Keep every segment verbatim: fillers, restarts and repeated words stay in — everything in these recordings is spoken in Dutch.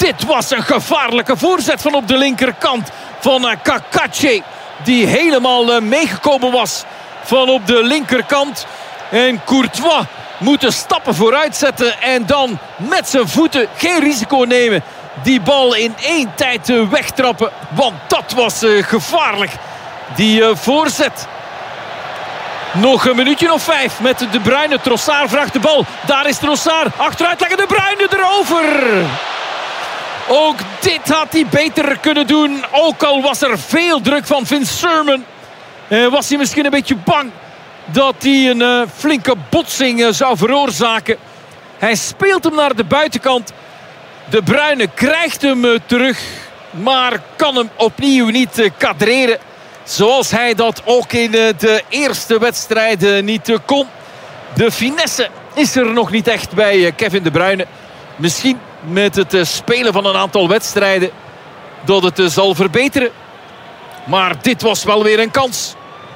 dit was een gevaarlijke voorzet van op de linkerkant van uh, Cacace. Die helemaal uh, meegekomen was van op de linkerkant. En Courtois moet de stappen vooruit zetten. En dan met zijn voeten geen risico nemen. Die bal in één tijd uh, wegtrappen. Want dat was uh, gevaarlijk. Die uh, voorzet. Nog een minuutje of vijf met De Bruyne. Trossard vraagt de bal. Daar is Trossard. Achteruit leggen De Bruyne erover. Ook dit had hij beter kunnen doen. Ook al was er veel druk van Vince Sermon. Eh, was hij misschien een beetje bang dat hij een uh, flinke botsing uh, zou veroorzaken. Hij speelt hem naar de buitenkant. De Bruyne krijgt hem uh, terug. Maar kan hem opnieuw niet uh, kadreren. Zoals hij dat ook in uh, de eerste wedstrijden niet uh, kon. De finesse is er nog niet echt bij uh, Kevin De Bruyne. Misschien met het uh, spelen van een aantal wedstrijden dat het uh, zal verbeteren. Maar dit was wel weer een kans.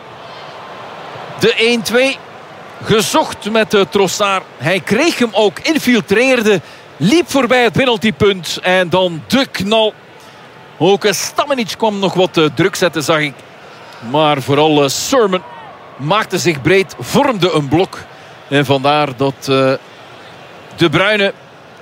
De één twee. Gezocht met uh, Trossard. Hij kreeg hem ook, infiltreerde. Liep voorbij het penaltypunt. En dan de knal. Ook uh, Stamenic kwam nog wat uh, druk zetten, zag ik. Maar vooral uh, Sermon maakte zich breed. Vormde een blok. En vandaar dat uh, De Bruyne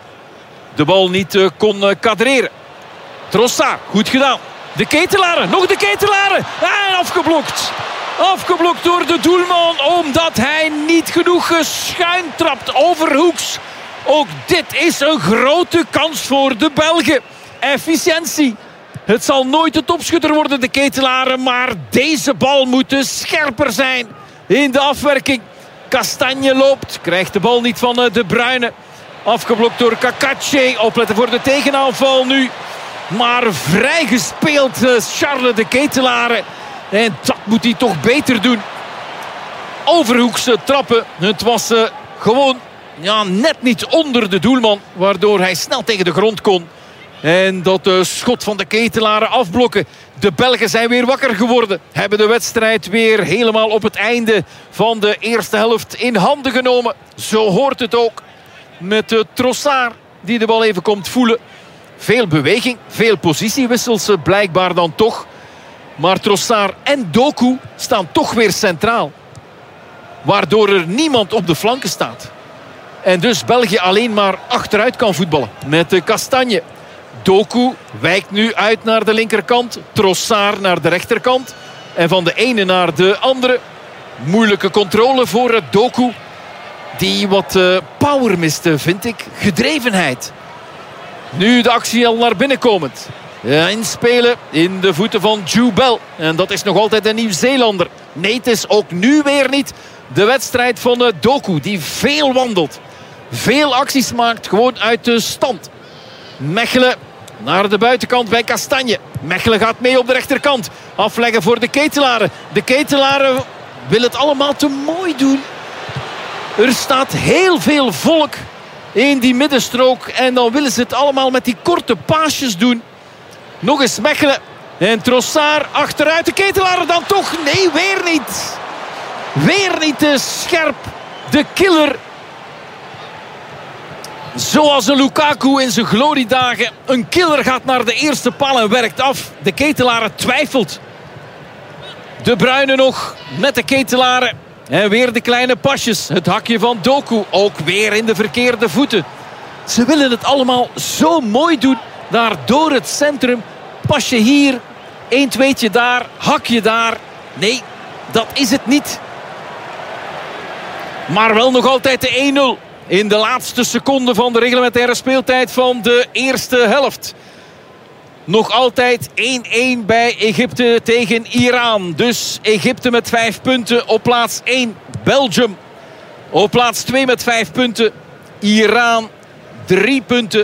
de bal niet uh, kon uh, kadreren. Trossard, goed gedaan. De Ketelaren, nog de Ketelaren. En afgeblokt. Afgeblokt door de doelman. Omdat hij niet genoeg schuin trapt overhoeks. Ook dit is een grote kans voor de Belgen. Efficiëntie. Het zal nooit de topschutter worden, de Ketelaren. Maar deze bal moet dus scherper zijn in de afwerking. Castagne loopt. Krijgt de bal niet van De Bruyne. Afgeblokt door Cacace. Opletten voor de tegenaanval nu. Maar vrij gespeeld Charles de Ketelaren. En dat moet hij toch beter doen. Overhoekse trappen. Het was uh, gewoon ja, net niet onder de doelman. Waardoor hij snel tegen de grond kon. En dat uh, schot van de Ketelaren afblokken. De Belgen zijn weer wakker geworden. Hebben de wedstrijd weer helemaal op het einde van de eerste helft in handen genomen. Zo hoort het ook. Met uh, Trossard die de bal even komt voelen. Veel beweging, veel positiewissels blijkbaar dan toch. Maar Trossard en Doku staan toch weer centraal. Waardoor er niemand op de flanken staat. En dus België alleen maar achteruit kan voetballen. Met de Castagne. Doku wijkt nu uit naar de linkerkant. Trossard naar de rechterkant. En van de ene naar de andere. Moeilijke controle voor Doku. Die wat uh, power miste, vind ik. Gedrevenheid. Nu de actie al naar binnen komend. Ja, inspelen in de voeten van Jude Bell. En dat is nog altijd een Nieuw-Zeelander. Nee, het is ook nu weer niet de wedstrijd van uh, Doku. Die veel wandelt. Veel acties maakt. Gewoon uit de stand. Mechelen naar de buitenkant bij Castagne. Mechelen gaat mee op de rechterkant. Afleggen voor de Ketelaren. De Ketelaren wil het allemaal te mooi doen. Er staat heel veel volk in die middenstrook. En dan willen ze het allemaal met die korte paasjes doen. Nog eens Mechelen. En Trossard achteruit. De Ketelaren dan toch? Nee, weer niet. Weer niet te scherp. De killer. Zoals een Lukaku in zijn gloriedagen. Een killer gaat naar de eerste paal en werkt af. De Ketelaren twijfelt. De Bruyne nog met de Ketelaren. En weer de kleine pasjes. Het hakje van Doku. Ook weer in de verkeerde voeten. Ze willen het allemaal zo mooi doen. Daar door het centrum. Pasje hier. Eén tweetje daar. Hakje daar. Nee, dat is het niet. Maar wel nog altijd de één nul. In de laatste seconde van de reglementaire speeltijd van de eerste helft. Nog altijd één-één bij Egypte tegen Iran. Dus Egypte met vijf punten op plaats één. Belgium op plaats twee met vijf punten. Iran drie punten.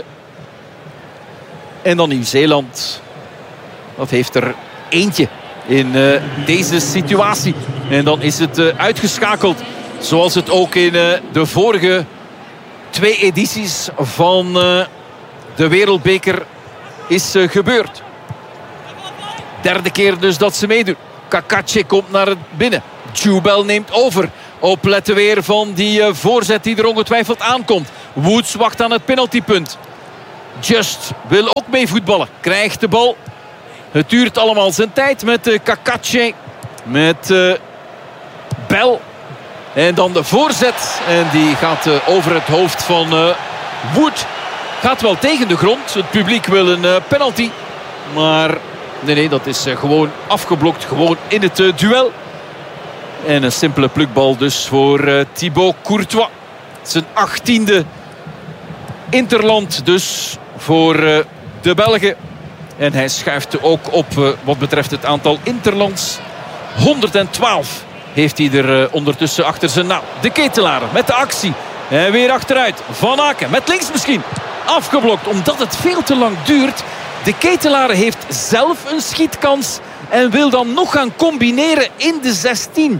En dan Nieuw-Zeeland. Dat heeft er eentje in uh, deze situatie. En dan is het uh, uitgeschakeld. Zoals het ook in uh, de vorige twee edities van uh, de Wereldbeker is uh, gebeurd. Derde keer dus dat ze meedoen. Cacace komt naar het binnen. Jude Bell neemt over. Opletten weer van die uh, voorzet die er ongetwijfeld aankomt. Woods wacht aan het penaltypunt. Just wil ook mee voetballen. Krijgt de bal. Het duurt allemaal zijn tijd met uh, Cacace. Met uh, Bell. En dan de voorzet. En die gaat uh, over het hoofd van uh, Wood. Gaat wel tegen de grond. Het publiek wil een uh, penalty. Maar nee, nee, dat is uh, gewoon afgeblokt. Gewoon in het uh, duel. En een simpele plukbal dus voor uh, Thibaut Courtois. Zijn achttiende interland dus voor uh, de Belgen. En hij schuift ook op uh, wat betreft het aantal interlands. honderdtwaalf heeft hij er uh, ondertussen achter zijn naam. De Ketelaar met de actie. En weer achteruit. Van Aken met links misschien. Afgeblokt omdat het veel te lang duurt. De Ketelaar heeft zelf een schietkans. En wil dan nog gaan combineren in de zestien.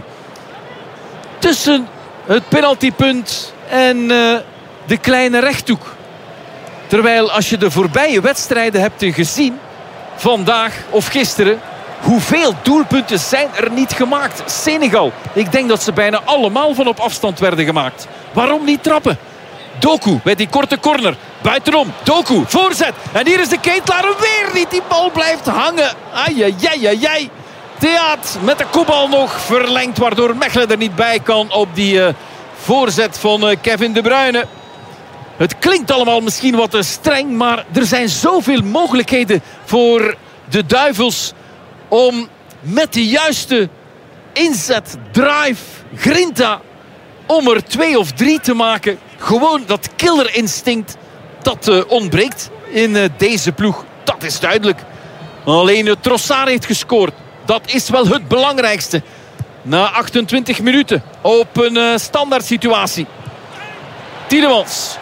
Tussen het penaltypunt en uh, de kleine rechthoek. Terwijl als je de voorbije wedstrijden hebt gezien, vandaag of gisteren, hoeveel doelpunten zijn er niet gemaakt? Senegal, ik denk dat ze bijna allemaal van op afstand werden gemaakt. Waarom niet trappen? Doku bij die korte corner. Buitenom, Doku, voorzet. En hier is de Ketelaar weer niet. Die bal blijft hangen. Ai, ai, ai, ai, ai. Theaat met de kopbal nog verlengd, waardoor Mechelen er niet bij kan op die uh, voorzet van uh, Kevin De Bruyne. Het klinkt allemaal misschien wat te streng, maar er zijn zoveel mogelijkheden voor de Duivels om met de juiste inzet, drive, grinta, om er twee of drie te maken. Gewoon dat killerinstinct, dat uh, ontbreekt in uh, deze ploeg. Dat is duidelijk. Alleen uh, Trossard heeft gescoord. Dat is wel het belangrijkste. Na achtentwintig minuten op een uh, standaard situatie. Tielemans.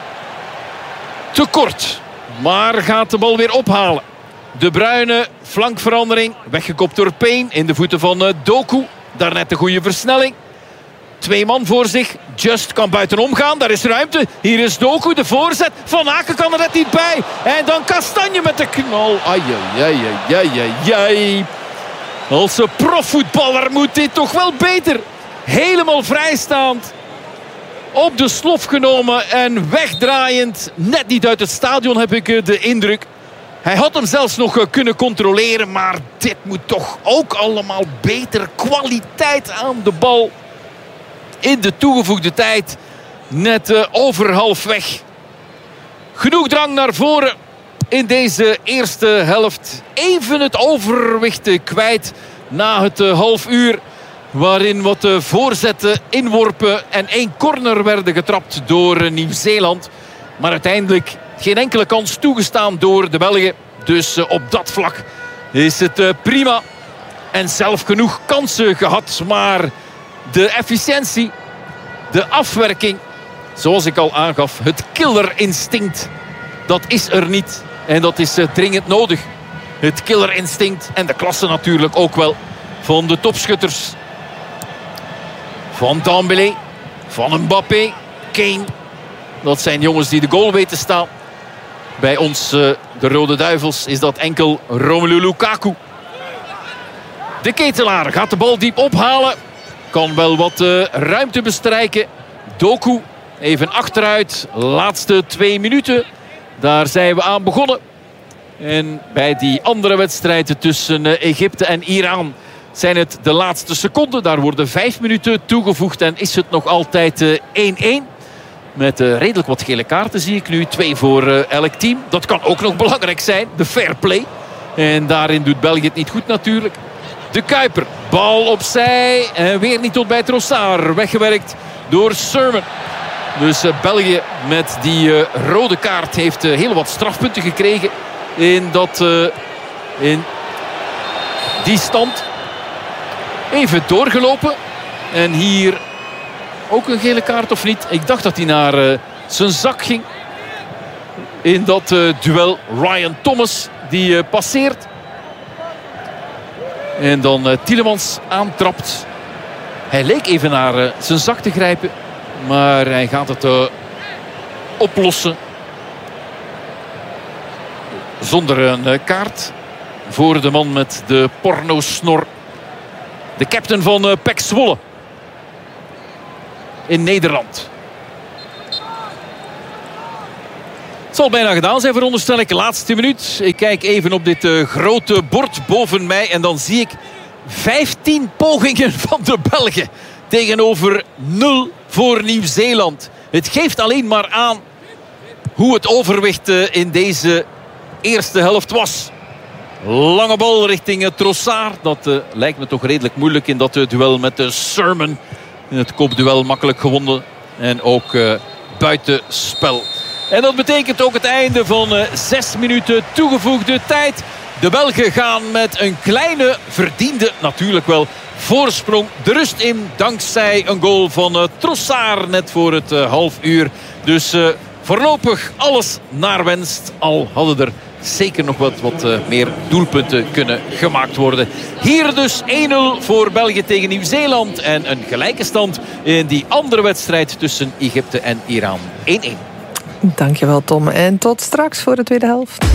Te kort. Maar gaat de bal weer ophalen. De Bruyne, flankverandering. Weggekopt door Payne in de voeten van uh, Doku. Daarnet een goede versnelling. Twee man voor zich. Just kan buitenom gaan. Daar is ruimte. Hier is Doku, de voorzet. Van Aken kan er net niet bij. En dan Kastanje met de knal. Ai, ai, ai, ai, ai, ai. Als een profvoetballer moet dit toch wel beter. Helemaal vrijstaand. Op de slof genomen en wegdraaiend. Net niet uit het stadion heb ik de indruk. Hij had hem zelfs nog kunnen controleren. Maar dit moet toch ook allemaal beter. Kwaliteit aan de bal. In de toegevoegde tijd. Net uh, over halfweg. Genoeg drang naar voren. In deze eerste helft. Even het overwicht kwijt. Na het uh, half uur. Waarin wat uh, voorzetten, inworpen en één corner werden getrapt door uh, Nieuw-Zeeland. Maar uiteindelijk geen enkele kans toegestaan door de Belgen. Dus uh, op dat vlak is het uh, prima. En zelf genoeg kansen gehad. Maar de efficiëntie, de afwerking, zoals ik al aangaf, het killerinstinct, dat is er niet. En dat is uh, dringend nodig. Het killerinstinct en de klasse natuurlijk ook wel van de topschutters. Van Dembélé, van Mbappé, Kane. Dat zijn jongens die de goal weten staan. Bij ons, uh, de Rode Duivels, is dat enkel Romelu Lukaku. De Ketelaar gaat de bal diep ophalen. Kan wel wat uh, ruimte bestrijken. Doku even achteruit. Laatste twee minuten. Daar zijn we aan begonnen. En bij die andere wedstrijden tussen uh, Egypte en Iran zijn het de laatste seconden. Daar worden vijf minuten toegevoegd en is het nog altijd één-één. Uh, Met uh, redelijk wat gele kaarten zie ik nu. Twee voor uh, elk team. Dat kan ook nog belangrijk zijn. De fair play. En daarin doet België het niet goed natuurlijk. De Kuiper. Bal opzij. En weer niet tot bij Trossard. Weggewerkt door Sermon. Dus uh, België met die uh, rode kaart heeft uh, heel wat strafpunten gekregen. In, dat, uh, in die stand. Even doorgelopen. En hier ook een gele kaart of niet? Ik dacht dat hij naar uh, zijn zak ging. In dat uh, duel Ryan Thomas die uh, passeert. En dan uh, Tielemans aantrapt. Hij leek even naar uh, zijn zak te grijpen. Maar hij gaat het uh, oplossen. Zonder een uh, kaart. Voor de man met de pornosnor. De captain van uh, P E C Zwolle. In Nederland. Het zal bijna gedaan zijn, veronderstel ik. Laatste minuut. Ik kijk even op dit uh, grote bord boven mij. En dan zie ik vijftien pogingen van de Belgen. Tegenover nul voor Nieuw-Zeeland. Het geeft alleen maar aan hoe het overwicht uh, in deze eerste helft was. Lange bal richting uh, Trossard. Dat uh, lijkt me toch redelijk moeilijk in dat uh, duel met uh, Sermon. In het kopduel makkelijk gewonnen. En ook uh, buitenspel. En dat betekent ook het einde van uh, zes minuten toegevoegde tijd. De Belgen gaan met een kleine, verdiende natuurlijk wel, voorsprong de rust in. Dankzij een goal van uh, Trossard net voor het uh, half uur. Dus uh, voorlopig alles naar wenst. Al hadden er zeker nog wat, wat uh, meer doelpunten kunnen gemaakt worden. Hier dus één nul voor België tegen Nieuw-Zeeland. En een gelijke stand in die andere wedstrijd tussen Egypte en Iran. één één. Dankjewel Tom. En tot straks voor de tweede helft.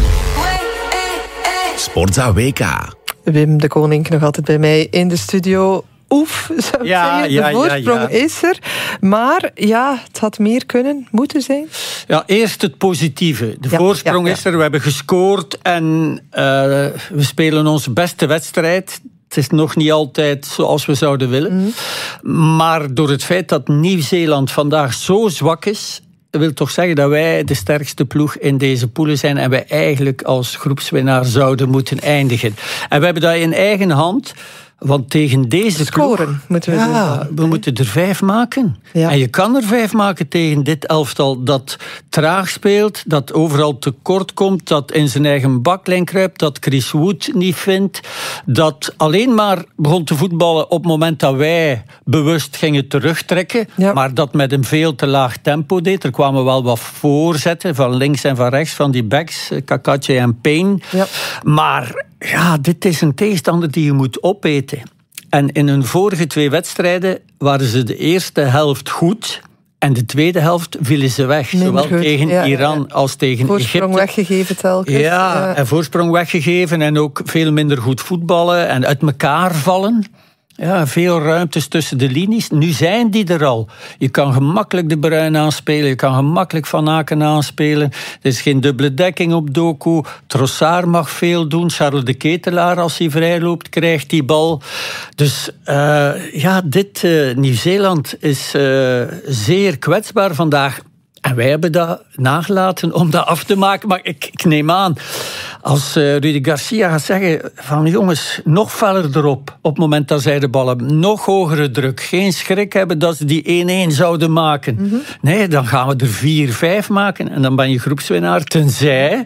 Sportza W K. Wim de Koning nog altijd bij mij in de studio. Oef, zou ik ja, zeggen. De ja, voorsprong ja, ja. is er. Maar ja, het had meer kunnen, moeten zijn. Ja, eerst het positieve. De ja, voorsprong ja, ja. is er. We hebben gescoord en uh, we spelen onze beste wedstrijd. Het is nog niet altijd zoals we zouden willen. Mm. Maar door het feit dat Nieuw-Zeeland vandaag zo zwak is, wil toch zeggen dat wij de sterkste ploeg in deze poelen zijn en wij eigenlijk als groepswinnaar zouden moeten eindigen. En we hebben dat in eigen hand. Want tegen deze scoren ploeg, moeten we ja, doen. we moeten er vijf maken. Ja. En je kan er vijf maken tegen dit elftal dat traag speelt, dat overal tekort komt, dat in zijn eigen baklijn kruipt, dat Chris Wood niet vindt, dat alleen maar begon te voetballen op het moment dat wij bewust gingen terugtrekken, ja. maar dat met een veel te laag tempo deed. Er kwamen wel wat voorzetten van links en van rechts van die backs, Kakache en Payne. Ja. Maar ja, dit is een tegenstander die je moet opeten. En in hun vorige twee wedstrijden waren ze de eerste helft goed en de tweede helft vielen ze weg. Minder zowel goed. tegen ja, Iran ja. als tegen voorsprong Egypte. weggegeven telkens. Ja, ja, en voorsprong weggegeven en ook veel minder goed voetballen en uit elkaar vallen. Ja, veel ruimtes tussen de linies. Nu zijn die er al. Je kan gemakkelijk De Bruyne aanspelen. Je kan gemakkelijk Van Aken aanspelen. Er is geen dubbele dekking op Doku. Trossard mag veel doen. Charles de Ketelaar, als hij vrij loopt, krijgt die bal. Dus uh, ja, dit uh, Nieuw-Zeeland is uh, zeer kwetsbaar vandaag. En wij hebben dat nagelaten om dat af te maken. Maar ik, ik neem aan, als uh, Rudy Garcia gaat zeggen van jongens, nog feller erop op het moment dat zij de bal hebben, nog hogere druk, geen schrik hebben dat ze die één één zouden maken. Mm-hmm. Nee, dan gaan we er vier vijf maken en dan ben je groepswinnaar, tenzij...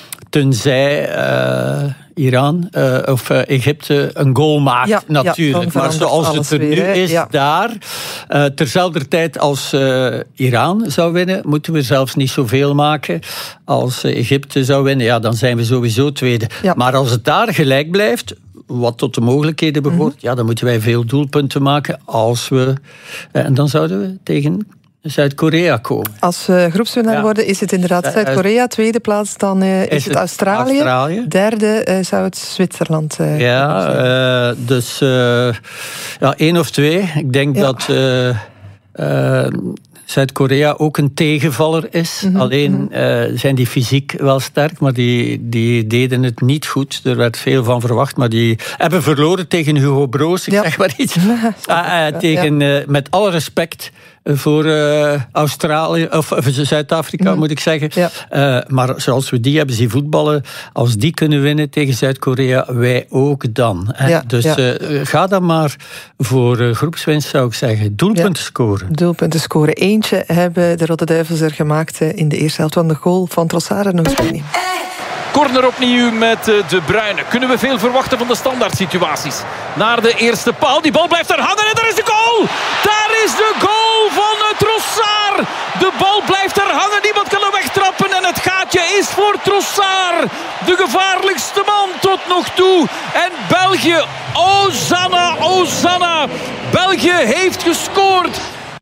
Tenzij uh, Iran uh, of uh, Egypte een goal maakt, ja, natuurlijk. Ja, maar zoals het er nu weer, is, ja. daar... Uh, terzelfde tijd als uh, Iran zou winnen, moeten we zelfs niet zoveel maken. Als uh, Egypte zou winnen, ja, dan zijn we sowieso tweede. Ja. Maar als het daar gelijk blijft, wat tot de mogelijkheden behoort, mm-hmm. ja, dan moeten wij veel doelpunten maken als we... Uh, en dan zouden we tegen... Zuid-Korea komen. Als we groepswinnaar ja. worden, is het inderdaad Zuid-Korea. Tweede plaats, dan uh, is, is het Australië. Australië. Derde uh, zou het Zwitserland uh, ja, uh, dus uh, ja, één of twee. Ik denk ja. dat uh, uh, Zuid-Korea ook een tegenvaller is. Mm-hmm. Alleen uh, zijn die fysiek wel sterk, maar die, die deden het niet goed. Er werd veel van verwacht, maar die hebben verloren tegen Hugo Broos. Ik ja. zeg maar iets. uh, uh, tegen, uh, met alle respect voor uh, Australië, of, of Zuid-Afrika, mm. moet ik zeggen. Ja. Uh, maar zoals we die hebben zien voetballen, als die kunnen winnen tegen Zuid-Korea, wij ook dan. Ja, dus ja. Uh, ga dan maar voor uh, groepswinst, zou ik zeggen. Doelpunten ja. scoren. Doelpunten scoren. Eentje hebben de Rode Duivels er gemaakt in de eerste helft van de goal van Trossard. Nog eens Corner opnieuw met De Bruyne. Kunnen we veel verwachten van de standaard situaties? Naar de eerste paal. Die bal blijft er hangen en daar is de goal! Daar is de goal van Trossard! De bal blijft er hangen. Niemand kan hem wegtrappen. En het gaatje is voor Trossard. De gevaarlijkste man tot nog toe. En België, Ozanna, Ozanna. België heeft gescoord.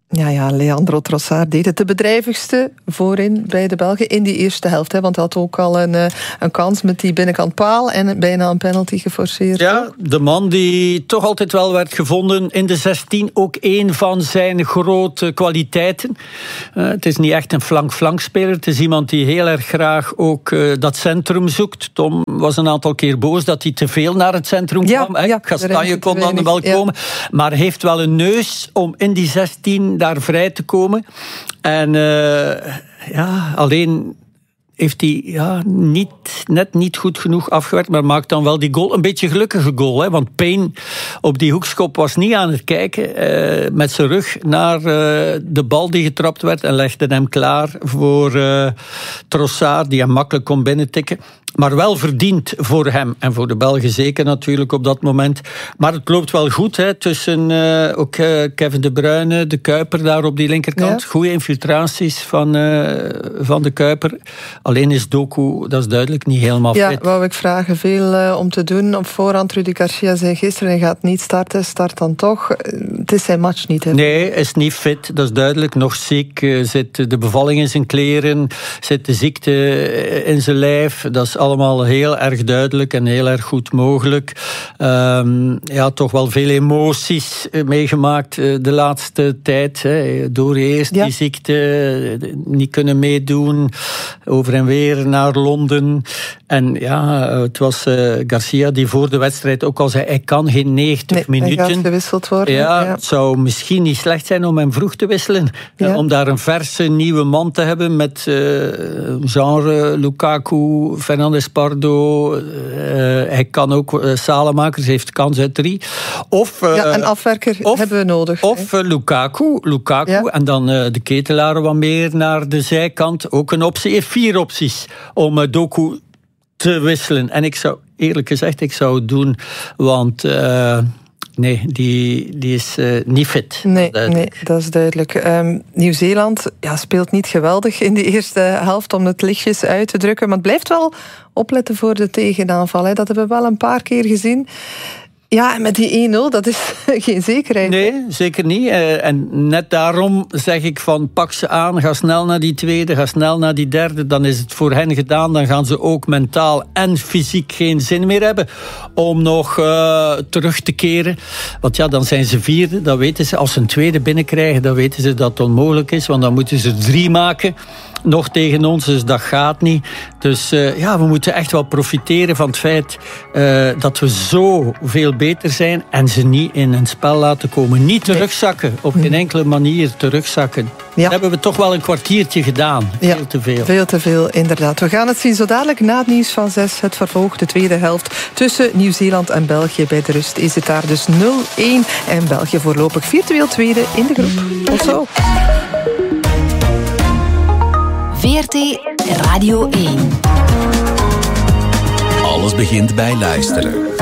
Ja, ja, Leandro Trossard deed het de bedrijvigste voorin bij de Belgen in die eerste helft. Hè, want hij had ook al een, een kans met die binnenkant paal en bijna een penalty geforceerd. Ja, ook. De man die toch altijd wel werd gevonden in de zestien. Ook een van zijn grote kwaliteiten. Uh, het is niet echt een flank-flankspeler. Het is iemand die heel erg graag ook uh, dat centrum zoekt. Tom was een aantal keer boos dat hij te veel naar het centrum ja, kwam. Ja, Kastanje kon dan wel ja. komen. Maar heeft wel een neus om in die zestien daar vrij te komen. En uh, ja, alleen heeft hij ja, niet, net niet goed genoeg afgewerkt, maar maakt dan wel die goal. Een beetje gelukkige goal, hè, want Payne op die hoekschop was niet aan het kijken. Uh, met zijn rug naar uh, de bal die getrapt werd en legde hem klaar voor uh, Trossard, die hem makkelijk kon binnentikken. Maar wel verdiend voor hem en voor de Belgen zeker natuurlijk op dat moment. Maar het loopt wel goed hè, tussen uh, ook uh, Kevin De Bruyne, de Kuiper daar op die linkerkant. Ja. Goede infiltraties van, uh, van de Kuiper. Alleen is Doku, dat is duidelijk, niet helemaal ja, fit. Ja, wou ik vragen. Veel uh, om te doen. Op voorhand, Rudy Garcia zei gisteren, hij gaat niet starten, start dan toch. Het is zijn match niet. Hè? Nee, is niet fit, dat is duidelijk. Nog ziek, uh, zit de bevalling in zijn kleren, zit de ziekte in zijn lijf. Dat is allemaal heel erg duidelijk en heel erg goed mogelijk. Um, ja, toch wel veel emoties meegemaakt de laatste tijd. Hè. Door eerst ja. die ziekte, niet kunnen meedoen, over en weer naar Londen. En ja, het was uh, Garcia die voor de wedstrijd ook al zei, hij kan geen negentig nee, minuten. Hij gaat gewisseld worden. Ja, ja, het zou misschien niet slecht zijn om hem vroeg te wisselen. Ja. Om daar een verse nieuwe man te hebben met uh, genre Lukaku, Fernandes Pardo. Uh, hij kan ook uh, Salemakers, heeft kans uit drie. Of, uh, ja, een afwerker of, hebben we nodig. Of uh, Lukaku, Lukaku ja. en dan uh, de ketelaar wat meer naar de zijkant. Ook een optie. Hij heeft vier opties om uh, Doku te wisselen. En ik zou, eerlijk gezegd, ik zou het doen, want Uh, Nee, die, die is uh, niet fit. Nee, dat nee, dat is duidelijk. Um, Nieuw-Zeeland ja, speelt niet geweldig in de eerste helft om het lichtjes uit te drukken. Maar het blijft wel opletten voor de tegenaanval. Hè. Dat hebben we wel een paar keer gezien. Ja, met die één nul, dat is geen zekerheid. Nee, zeker niet. En net daarom zeg ik van pak ze aan, ga snel naar die tweede, ga snel naar die derde. Dan is het voor hen gedaan. Dan gaan ze ook mentaal en fysiek geen zin meer hebben om nog uh, terug te keren. Want ja, dan zijn ze vierde. Dan weten ze, als ze een tweede binnenkrijgen, dan weten ze dat het onmogelijk is. Want dan moeten ze drie maken. Nog tegen ons, dus dat gaat niet. Dus uh, ja, we moeten echt wel profiteren van het feit uh, dat we zo veel beter zijn en ze niet in een spel laten komen. Niet terugzakken, op geen enkele manier terugzakken. Ja. Dat hebben we toch wel een kwartiertje gedaan. Veel ja, te veel. Veel te veel, inderdaad. We gaan het zien zo dadelijk na het nieuws van zes. Het vervolg, de tweede helft tussen Nieuw-Zeeland en België. Bij de rust is het daar dus nul één. En België voorlopig virtueel tweede in de groep. Tot zo. V R T Radio één. Alles begint bij luisteren.